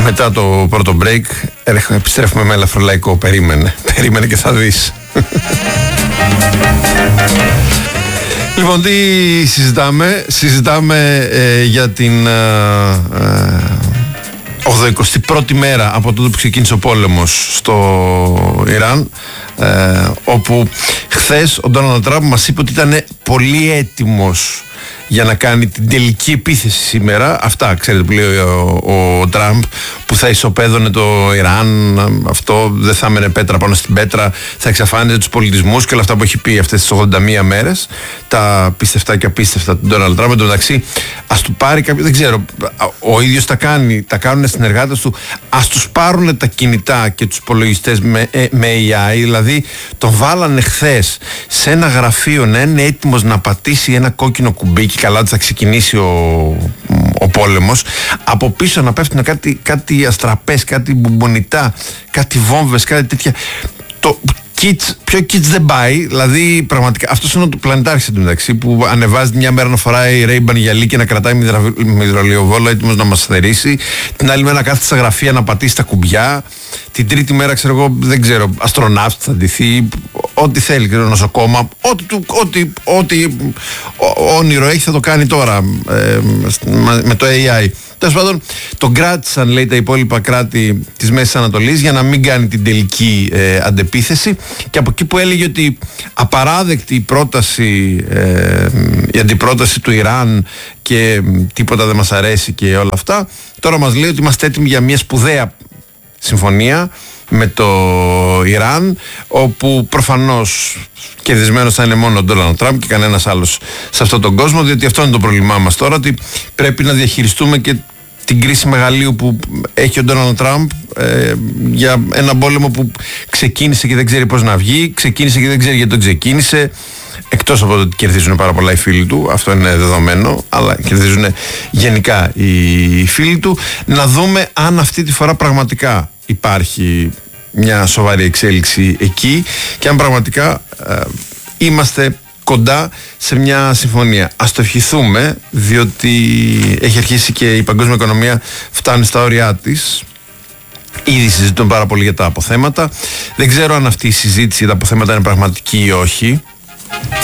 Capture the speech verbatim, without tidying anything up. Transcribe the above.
Μετά το πρώτο break επιστρέφουμε με ελαφρολαϊκό. Περίμενε, περίμενε και θα δεις. Λοιπόν, τι συζητάμε? Συζητάμε ε, για την ε, ε, ογδοηκοστή πρώτη μέρα από τότε που ξεκίνησε ο πόλεμος στο Ιράν, ε, όπου χθες ο Ντόναλντ Τραμπ μας είπε ότι ήταν πολύ έτοιμος για να κάνει την τελική επίθεση σήμερα. Αυτά ξέρετε που λέει ο, ο, ο Τραμπ, που θα ισοπαίδωνε το Ιράν, αυτό δεν θα έμενε πέτρα πάνω στην πέτρα, θα εξαφάνιζε τους πολιτισμούς και όλα αυτά που έχει πει αυτές τις ογδόντα μία μέρες, τα πίστευτα και απίστευτα του Ντόναλντ Τραμπ. Εν τω μεταξύ, ας του πάρει κάποιο, δεν ξέρω, ο ίδιος τα κάνει, τα κάνουν συνεργάτες του, ας τους πάρουν τα κινητά και τους υπολογιστές με, με έι άι, δηλαδή τον βάλανε χθες σε ένα γραφείο να είναι έτοιμος να πατήσει ένα κόκκινο κουμπί και καλά ότι θα ξεκινήσει ο, ο πόλεμος, από πίσω να πέφτουν κάτι, κάτι αστραπές, κάτι μπουμπονιτά, κάτι βόμβες, κάτι τέτοια. Το kids, πιο kids δεν πάει, δηλαδή πραγματικά αυτός είναι ο πλανητάρχης εντωμεταξύ, που ανεβάζει μια μέρα να φοράει Ray-Ban γυαλί και να κρατάει με υδρολιοβόλο έτοιμος να μας θερήσει, την άλλη μέρα να κάθεται στα γραφεία να πατήσει τα κουμπιά, την τρίτη μέρα ξέρω εγώ, δεν ξέρω, αστροναύτη θα ντυθεί, ό,τι θέλει, νοσοκόμα, ό,τι, ό,τι, ό,τι όνειρο έχει θα το κάνει τώρα ε, με το έι άι. Τέλος πάντων, τον κράτησαν, λέει, τα υπόλοιπα κράτη της Μέσης Ανατολής για να μην κάνει την τελική ε, αντεπίθεση, και από εκεί που έλεγε ότι απαράδεκτη η πρόταση, ε, η αντιπρόταση του Ιράν και ε, τίποτα δεν μας αρέσει και όλα αυτά, τώρα μας λέει ότι είμαστε έτοιμοι για μια σπουδαία συμφωνία με το Ιράν, όπου προφανώς κερδισμένος θα είναι μόνο ο Ντόναλντ Τραμπ και κανένας άλλος σε αυτόν τον κόσμο, διότι αυτό είναι το πρόβλημά μας τώρα, ότι πρέπει να διαχειριστούμε και την κρίση μεγαλείου που έχει ο Ντόναλντ Τραμπ ε, για έναν πόλεμο που ξεκίνησε και δεν ξέρει πώς να βγει, ξεκίνησε και δεν ξέρει γιατί τον ξεκίνησε, εκτός από το ότι κερδίζουν πάρα πολλά οι φίλοι του, αυτό είναι δεδομένο, αλλά κερδίζουν γενικά οι φίλοι του. Να δούμε αν αυτή τη φορά πραγματικά υπάρχει μια σοβαρή εξέλιξη εκεί και αν πραγματικά ε, είμαστε κοντά σε μια συμφωνία. Ας το ευχηθούμε, διότι έχει αρχίσει και η παγκόσμια οικονομία φτάνει στα όρια της. Ήδη συζητούν πάρα πολύ για τα αποθέματα. Δεν ξέρω αν αυτή η συζήτηση για τα αποθέματα είναι πραγματική ή όχι.